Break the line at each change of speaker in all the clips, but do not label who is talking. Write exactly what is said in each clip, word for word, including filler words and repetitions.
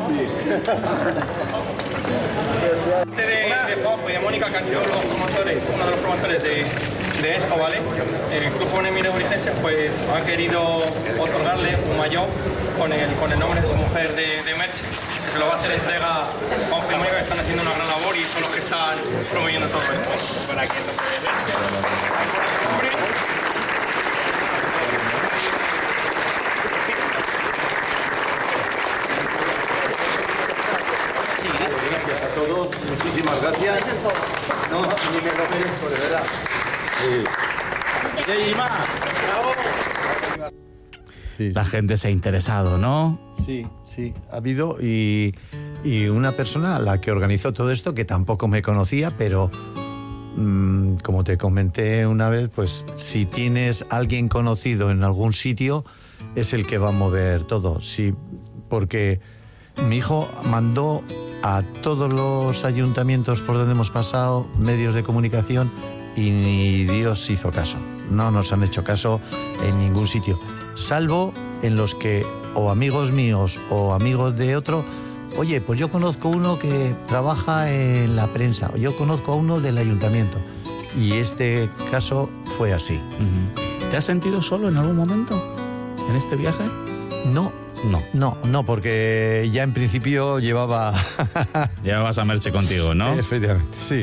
De, de Juanjo y de Mónica, que han sido los promotores, uno de los promotores de, de Expo, ¿vale? El Club Jóvenes Mineros Urigenses pues ha querido otorgarle un maillot con el, con el nombre de su mujer de, de Merche, que se lo va a hacer entrega a Juanjo y Mónica, que están haciendo una gran labor y son los que están promoviendo todo esto. Para que lo puede ver.
Gracias a todos, muchísimas gracias. No, ni me lo merezco, de verdad. Sí.
Sí,
La
sí.
gente se ha interesado, ¿no?
Sí, sí, ha habido y, y una persona, la que organizó todo esto, que tampoco me conocía, pero mmm, como te comenté una vez, pues si tienes alguien conocido en algún sitio, es el que va a mover todo. Sí, porque mi hijo mandó a todos los ayuntamientos por donde hemos pasado, medios de comunicación, y ni Dios hizo caso. No nos han hecho caso en ningún sitio, salvo en los que o amigos míos o amigos de otro, oye, pues yo conozco uno que trabaja en la prensa, o yo conozco a uno del ayuntamiento. Y este caso fue así.
Uh-huh. ¿Te has sentido solo en algún momento en este viaje?
No,
No.
no, no, porque ya en principio llevaba...
Llevabas a Merche contigo, ¿no?
Efectivamente, sí.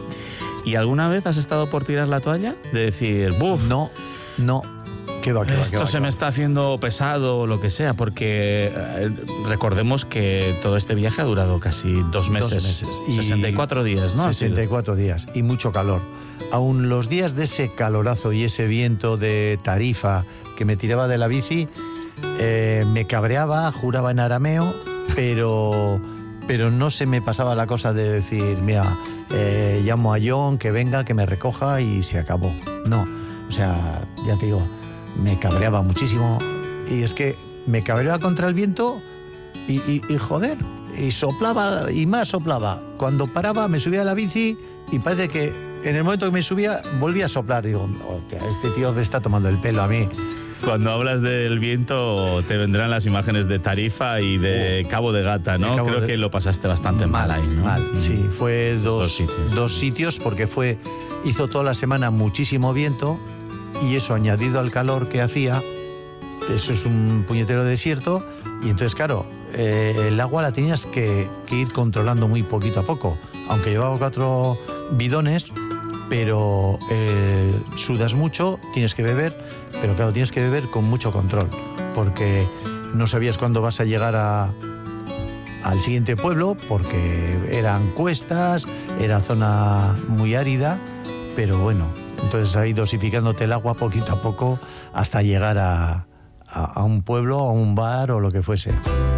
¿Y alguna vez has estado por tirar la toalla? De decir, ¡buf!
No, no. ¿Qué va, qué va,
Esto
qué va,
se
qué
me
va?
está haciendo pesado o lo que sea, porque eh, recordemos que todo este viaje ha durado casi dos meses.
Dos meses. Y
sesenta y cuatro días, ¿no?
sesenta y cuatro días y mucho calor. Aún los días de ese calorazo y ese viento de Tarifa que me tiraba de la bici, eh, me cabreaba, juraba en arameo, pero, pero no se me pasaba la cosa de decir, mira, eh, llamo a John, que venga, que me recoja y se acabó. No, o sea, ya te digo, me cabreaba muchísimo y es que me cabreaba contra el viento y, y, y joder, y soplaba y más soplaba. Cuando paraba me subía a la bici y parece que en el momento que me subía volvía a soplar. Digo, hostia, este tío me está tomando el pelo a mí.
Cuando hablas del viento te vendrán las imágenes de Tarifa y de Cabo de Gata, ¿no?
De Cabo
Creo
de-
que lo pasaste bastante mal, ahí, ¿no?
Mal,
Mm.
sí, fue
Esos
dos,
dos sitios.
dos sitios porque fue, hizo toda la semana muchísimo viento y eso añadido al calor que hacía, eso es un puñetero desierto y entonces claro, eh, el agua la tenías que, que ir controlando muy poquito a poco, aunque llevaba cuatro bidones, pero eh, sudas mucho, tienes que beber, pero claro, tienes que beber con mucho control, porque no sabías cuándo vas a llegar a, al siguiente pueblo, porque eran cuestas, era zona muy árida, pero bueno, entonces ahí dosificándote el agua poquito a poco hasta llegar a, a, a un pueblo, a un bar o lo que fuese.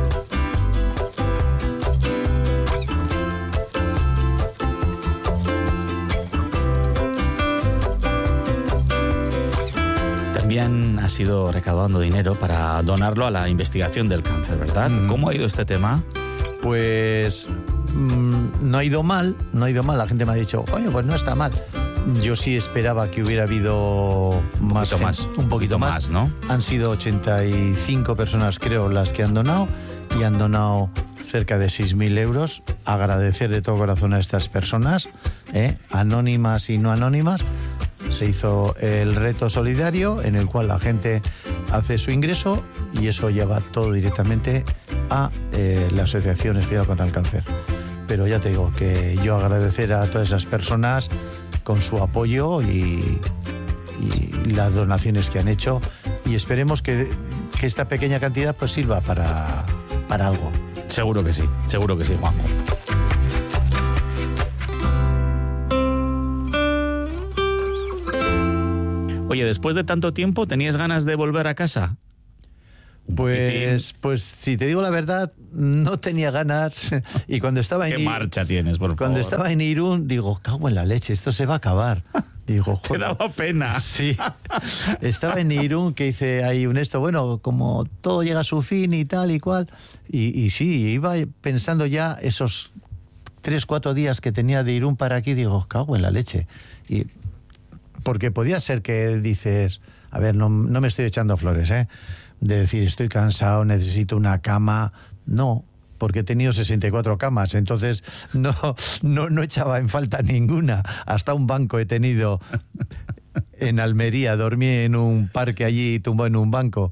También has ido recaudando dinero para donarlo a la investigación del cáncer, ¿verdad?
Mm.
¿Cómo ha ido este tema?
Pues mmm, no ha ido mal, no ha ido mal. La gente me ha dicho, oye, pues no está mal. Yo sí esperaba que hubiera habido más,
poquito
gente,
más,
un poquito más.
más, ¿no?
Han sido ochenta y cinco personas, creo, las que han donado y han donado cerca de seis mil euros. Agradecer de todo corazón a estas personas, ¿eh? Anónimas y no anónimas. Se hizo el reto solidario en el cual la gente hace su ingreso y eso lleva todo directamente a eh, la Asociación Española contra el Cáncer. Pero ya te digo que yo agradecer a todas esas personas con su apoyo y, y las donaciones que han hecho y esperemos que, que esta pequeña cantidad pues sirva para, para algo.
Seguro que sí, seguro que sí, Juanjo. Oye, después de tanto tiempo, ¿tenías ganas de volver a casa? Un
Pues, pues si te digo la verdad, no tenía ganas y cuando estaba en
¿Qué
I-
marcha tienes, por
cuando
favor?
estaba en Irún digo, cago en la leche, esto se va a acabar. Digo,
Te
joder.
daba pena.
Sí, estaba en Irún que hice ahí un esto, bueno, como todo llega a su fin y tal y cual, y, y sí, iba pensando ya esos tres, cuatro días que tenía de Irún para aquí, digo, cago en la leche. Y porque podía ser que dices, a ver, no, no me estoy echando flores, ¿eh? De decir, estoy cansado, necesito una cama. No, porque he tenido sesenta y cuatro camas, entonces no, no, no echaba en falta ninguna. Hasta un banco he tenido en Almería, dormí en un parque allí, tumbado en un banco.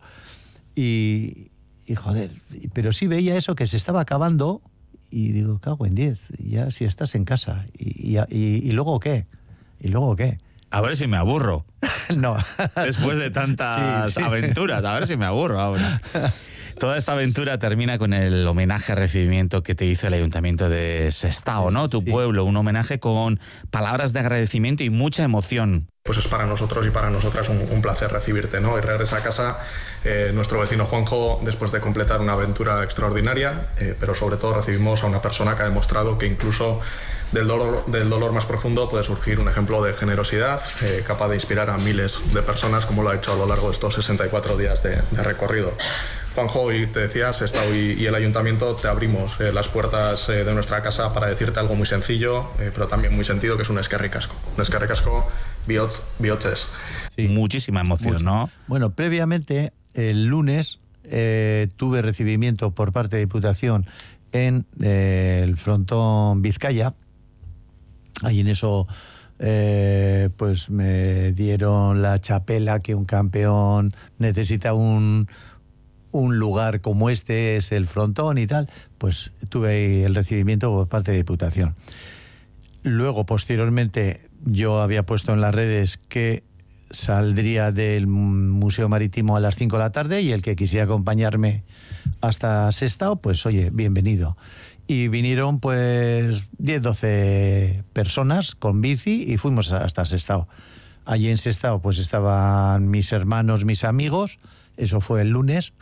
Y, y joder, pero sí veía eso que se estaba acabando y digo, cago en diez, ya si estás en casa. ¿Y, y, y, y luego qué? ¿Y luego qué?
A ver si me aburro.
No.
Después de tantas
sí, sí.
aventuras, a ver si me aburro ahora. Toda esta aventura termina con el homenaje, recibimiento que te hizo el Ayuntamiento de Sestao, ¿no? Tu
sí.
pueblo, un homenaje con palabras de agradecimiento y mucha emoción.
Pues es para nosotros y para nosotras un, un placer recibirte, ¿no? Y regresa a casa eh, nuestro vecino Juanjo después de completar una aventura extraordinaria, eh, pero sobre todo recibimos a una persona que ha demostrado que incluso del dolor, del dolor más profundo puede surgir un ejemplo de generosidad, eh, capaz de inspirar a miles de personas, como lo ha hecho a lo largo de estos sesenta y cuatro días de, de recorrido. Juanjo, y te decía, Sestao y, y el Ayuntamiento te abrimos eh, las puertas eh, de nuestra casa para decirte algo muy sencillo, eh, pero también muy sentido, que es un eskerrik asko. Un eskerrik asko bihotz, bihotses.
Sí. Muchísima emoción, Mucho. ¿no?
Bueno, previamente, el lunes, eh, tuve recibimiento por parte de Diputación en eh, el frontón Vizcaya. Ahí en eso, eh, pues me dieron la chapela que un campeón necesita un... un lugar como este es el frontón y tal, pues tuve el recibimiento por parte de Diputación. Luego, posteriormente, yo había puesto en las redes que saldría del Museo Marítimo a las cinco de la tarde y el que quisiera acompañarme hasta Sestao, pues oye, bienvenido. Y vinieron pues diez, doce personas con bici y fuimos hasta Sestao. Allí en Sestao pues estaban mis hermanos, mis amigos, eso fue el lunes.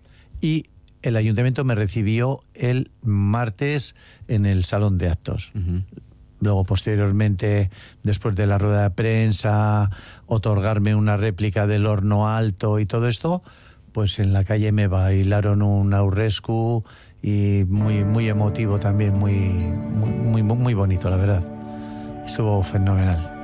Y el ayuntamiento me recibió el martes en el salón de actos. Uh-huh. Luego, posteriormente, después de la rueda de prensa, otorgarme una réplica del Horno Alto y todo esto, pues en la calle me bailaron un aurrescu y muy, muy emotivo también, muy, muy, muy, muy bonito, la verdad. Estuvo fenomenal.